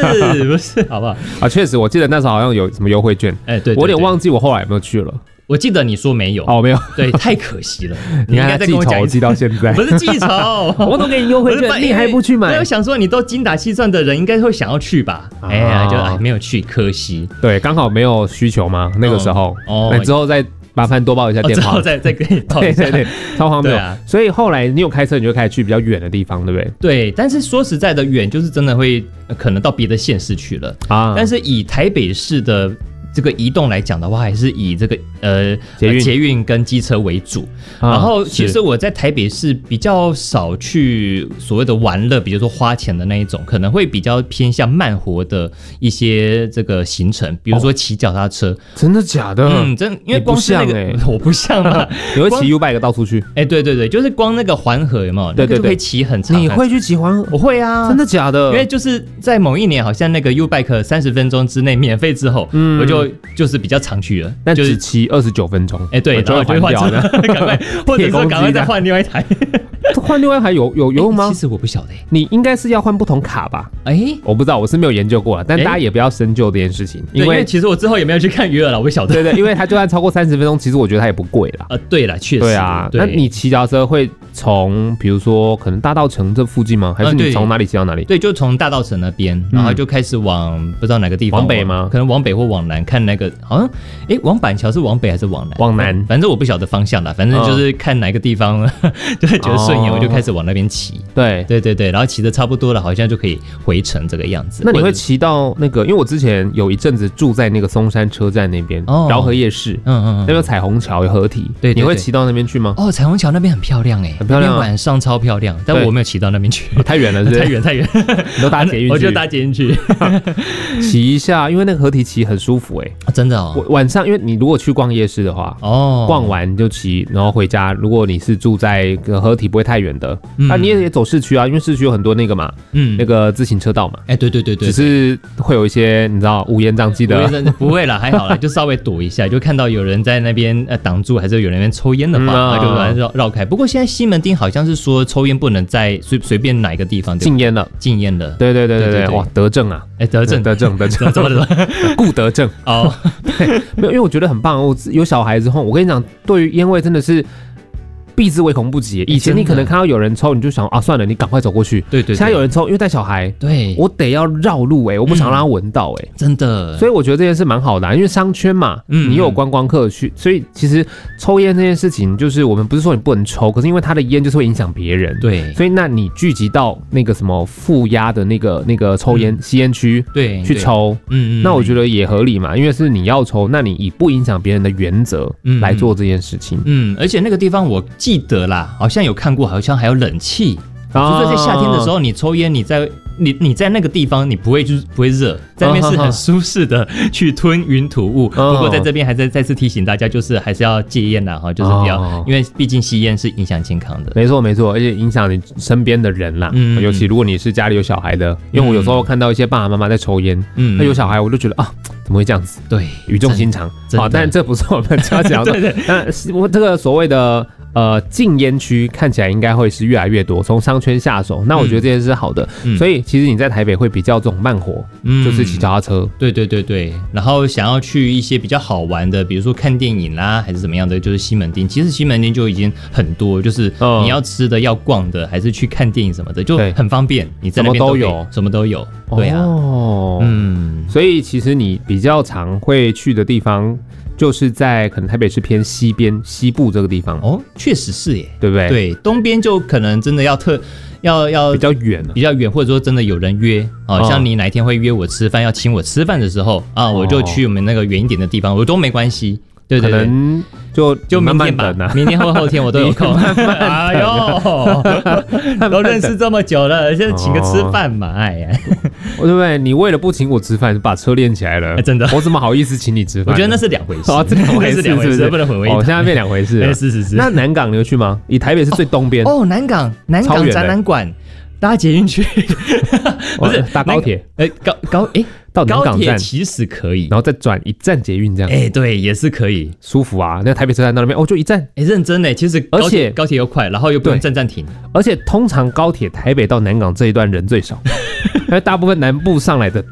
不是，好不好？ 啊，确实，我记得那时候好像有什么优惠券， 对， 我有点忘记我后来有没有去了。 我记得你说没有， 没有， 对，太可惜了。 你应该再跟我讲一次，记到现在， 不是记仇， 我都给你优惠券，你还不去买？ 我想说，你都精打细算的人，应该会想要去吧？就没有去，可惜。 对，刚好没有需求嘛，那个时候。那之后再麻烦多报一下电话，之后再给你报一下。 对，超荒谬。所以后来你有开车，你就开始去比较远的地方，对不对？ 对，但是说实在的，远就是真的会可能到别的县市去了啊。但是以台北市的这个移动来讲的话，还是以这个捷运跟机车为主。然后其实我在台北市比较少去所谓的玩乐，比如说花钱的那一种，可能会比较偏向慢活的一些这个行程，比如说骑脚踏车。 真的假的？ 因为光是那个我不像嘛， 你会骑 U-Bike 到处去？ 对，就是光那个环河有没有？对，就会骑很长。 你会去骑环河？ 我会啊。真的假的？ 因为就是在某一年，好像那个 U-Bike 30分钟之内免费之后，我就是比较常去了， 但只骑29分钟。 对，然后就会换掉的，赶快，或者说赶快再换另外一台。 换另外一台有用吗？ 其实我不晓得， 你应该是要换不同卡吧？我不知道，我是没有研究过了，但大家也不要深究这件事情， 因为其实我之后也没有去看余额了，我不晓得。 对，因为它就算超过30分钟，其实我觉得它也不贵啦。 对啦，确实。 对啊，那你骑脚踏车会从比如说可能大稻埕这附近吗？还是你从哪里骑到哪里？ 对，就从大稻埕那边，然后就开始往不知道哪个地方往北吗？ 可能往北或往南，看那个好像往板桥是往北还是往南？ 往南， 反正我不晓得方向啦，反正就是看哪个地方就是觉得顺眼，我就开始往那边骑。对，然后骑的差不多了，好像就可以回程这个样子。 那你会骑到那个？因为我之前有一阵子住在那个松山车站那边，饶河夜市，那边彩虹桥有合体，对，你会骑到那边去吗？ 彩虹桥那边很漂亮很漂亮，晚上超漂亮，但我没有骑到那边去， 太远了， 太远， 你都搭捷运去， 我就搭捷运去骑一下，因为那个合体骑很舒服真的哦。 晚上，因为你如果去逛夜市的话，逛完就騎，然后回家。如果你是住在合体不会太远的，你也走市区啊，因为市区有很多那个嘛，那个自行车道嘛。 对， 只是会有一些你知道乌烟瘴气的， 不会啦，还好啦，就稍微躲一下，就看到有人在那边挡住，还是有人在那边抽烟的话，就把它绕开。不过现在西门町好像是说抽烟不能在随便哪一个地方禁烟了，对，哇，德政啊， 德政，怎么了？ 顾德政对，没有，因为我觉得很棒。我有小孩之后，我跟你讲，对于烟味真的是避之唯恐不及。以前你可能看到有人抽，你就想算了，你赶快走过去。对，现在有人抽，因为带小孩，对我得要绕路我不想让他闻到真的。 所以我觉得这件事蛮好的因为商圈嘛，你有观光客去，所以其实抽烟这件事情，就是我们不是说你不能抽，可是因为他的烟就是会影响别人，对，所以那你聚集到那个什么负压的那个抽烟吸烟区，对，去抽，那我觉得也合理嘛，因为是你要抽，那你以不影响别人的原则来做这件事情， 而且那个地方我记得啦，好像有看过，好像还有冷气，所以在夏天的时候，你抽烟，你在那个地方，你不会热，在那边是很舒适的去吞云吐雾。不过在这边还再次提醒大家，就是还是要戒烟啦，就是不要，因为毕竟吸烟是影响健康的。 没错，而且影响你身边的人啦，尤其如果你是家里有小孩的，因为我有时候看到一些爸爸妈妈在抽烟，那有小孩我就觉得怎么会这样子？对，语重心长。但这不是我们要讲的。那我这个所谓的禁烟区看起来应该会是越来越多，从商圈下手。那我觉得这件事是好的，所以其实你在台北会比较这种慢活，就是骑脚踏车。 对。然后想要去一些比较好玩的，比如说看电影啦，还是怎么样的，就是西门町。其实西门町就已经很多，就是你要吃的、要逛的，还是去看电影什么的，就很方便。你在那边什么都有。对啊。 所以其实你比较常会去的地方，就是在可能台北市偏西边西部这个地方确实是耶， 对不对？ 对，东边就可能真的要比较远，或者说真的有人约像你哪一天会约我吃饭，要请我吃饭的时候我就去我们那个远一点的地方，我都没关系。对，可能就明天吧，明天或后天我都有空。哎呦，都认识这么久了，现在请个吃饭嘛，哎呀， 对不对？你为了不请我吃饭，把车练起来了， 真的， 我怎么好意思请你吃饭？ 我觉得那是两回事， 这两回事是不是？ 不能混为一谈。 现在变两回事了。 是。 那南港你有去吗？以台北是最东边南港展览馆。搭捷运去，不是搭高铁？到南港站其实可以， 然后再转一站捷运这样。 对，也是可以， 舒服啊。那台北车站到那边就一站。 认真其实而且高铁又快，然后又不用站停。 而且通常高铁台北到南港这一段人最少，因为大部分南部上来的